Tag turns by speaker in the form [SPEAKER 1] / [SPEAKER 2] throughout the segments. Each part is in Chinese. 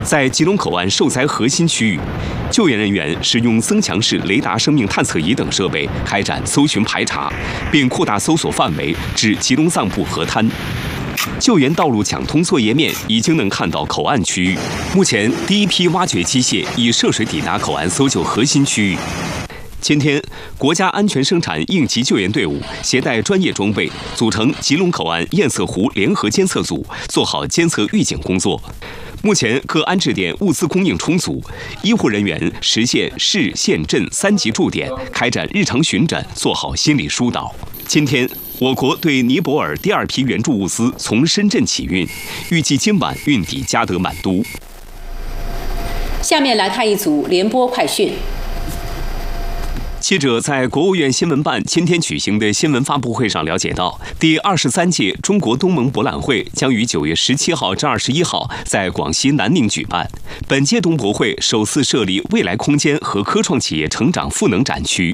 [SPEAKER 1] 在吉隆口岸受灾核心区域，救援人员使用增强式雷达生命探测仪等设备开展搜寻排查，并扩大搜索范围至吉隆藏布河滩。救援道路抢通作业面已经能看到口岸区域。目前，第一批挖掘机械已涉水抵达口岸搜救核心区域。今天，国家安全生产应急救援队伍携带专业装备，组成吉隆口岸堰塞湖联合监测组，做好监测预警工作。目前，各安置点物资供应充足，医护人员实现市县镇3级驻点，开展日常巡诊，做好心理疏导。今天，我国对尼泊尔第2批援助物资从深圳起运，预计今晚运抵加德满都。
[SPEAKER 2] 下面来看一组联播快讯。
[SPEAKER 1] 记者在国务院新闻办今天举行的新闻发布会上了解到，第23届中国东盟博览会将于9月17号至21号在广西南宁举办。本届东博会首次设立未来空间和科创企业成长赋能展区。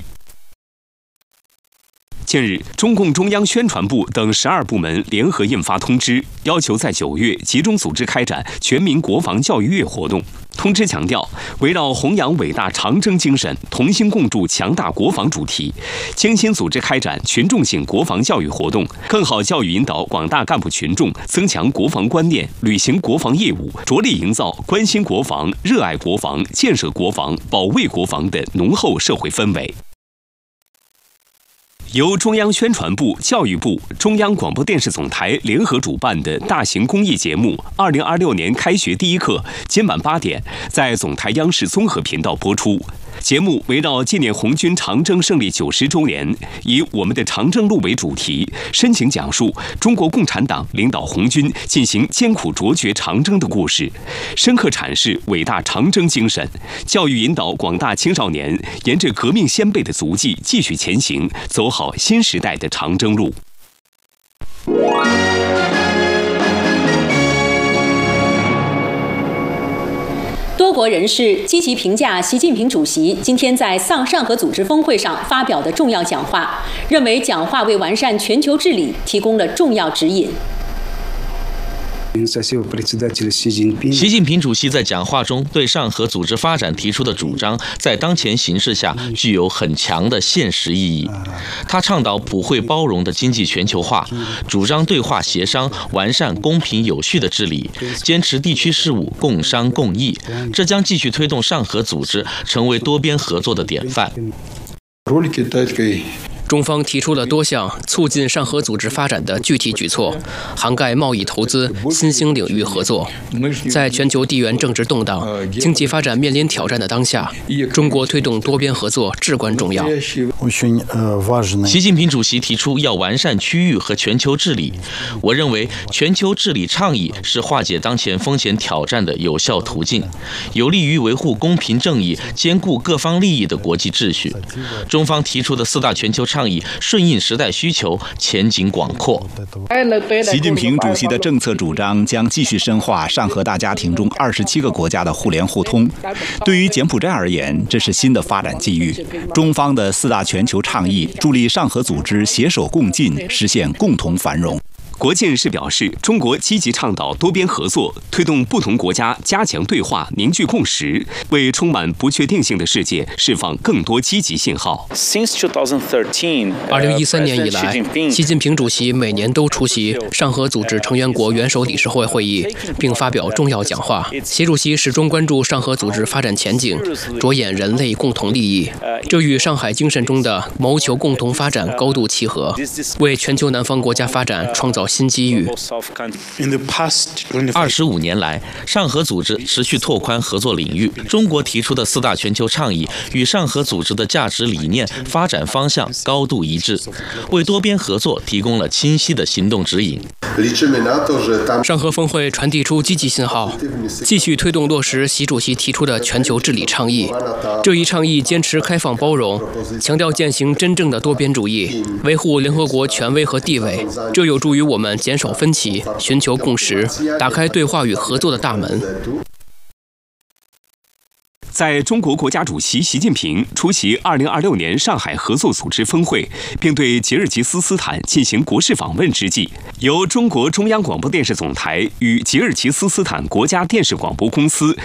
[SPEAKER 1] 近日，中共中央宣传部等12部门联合印发通知，要求在9月集中组织开展全民国防教育月活动。通知强调，围绕弘扬伟大长征精神，同心共筑强大国防主题，精心组织开展群众性国防教育活动，更好教育引导广大干部群众增强国防观念，履行国防业务，着力营造关心国防、热爱国防、建设国防、保卫国防的浓厚社会氛围。由中央宣传部、教育部、中央广播电视总台联合主办的大型公益节目《2026年开学第一课》，今晚8点在总台央视综合频道播出。节目围绕纪念红军长征胜利90周年，以我们的长征路为主题，深情讲述中国共产党领导红军进行艰苦卓绝长征的故事，深刻阐释伟大长征精神，教育引导广大青少年沿着革命先辈的足迹继续前行，走好新时代的长征路。
[SPEAKER 2] 多国人士积极评价习近平主席今天在上合组织峰会上发表的重要讲话，认为讲话为完善全球治理提供了重要指引。
[SPEAKER 3] 习近平主席在讲话中对上合组织发展提出的主张，在当前形势下具有很强的现实意义。他倡导普惠包容的经济全球化，主张对话协商，完善公平有序的治理，坚持地区事务共商共议，这将继续推动上合组织成为多边合作的典范。
[SPEAKER 4] 中方提出了多项促进上合组织发展的具体举措，涵盖贸易投资、新兴领域合作。在全球地缘政治动荡、经济发展面临挑战的当下，中国推动多边合作至关重要。
[SPEAKER 3] 习近平主席提出要完善区域和全球治理，我认为全球治理倡议是化解当前风险挑战的有效途径，有利于维护公平正义、兼顾各方利益的国际秩序。中方提出的4大全球倡议顺应时代需求，前景广阔。
[SPEAKER 5] 习近平主席的政策主张将继续深化上合大家庭中27个国家的互联互通。对于柬埔寨而言，这是新的发展机遇。中方的4大全球倡议助力上合组织携手共进，实现共同繁荣。
[SPEAKER 1] 国际人士表示，中国积极倡导多边合作，推动不同国家加强对话，凝聚共识，为充满不确定性的世界释放更多积极信号。
[SPEAKER 4] 2013年以来，习近平主席每年都出席上合组织成员国元首理事会会议，并发表重要讲话。习主席始终关注上合组织发展前景，着眼人类共同利益，这与上海精神中的谋求共同发展高度契合，为全球南方国家发展创造新机遇。
[SPEAKER 3] 25年来，上合组织持续拓宽合作领域。中国提出的4大全球倡议与上合组织的价值理念、发展方向高度一致，为多边合作提供了清晰的行动指引。
[SPEAKER 4] 上合峰会传递出积极信号，继续推动落实习主席提出的全球治理倡议。这一倡议坚持开放包容，强调践行真正的多边主义，维护联合国权威和地位。这有助于我们减少分歧，寻求共识，打开对话与合作的大门。
[SPEAKER 1] 在中国国家主席习近平出席2026年上海合作组织峰会，并对吉尔吉斯斯坦进行国事访问之际，由中国中央广播电视总台与吉尔吉斯斯坦国家电视广播公司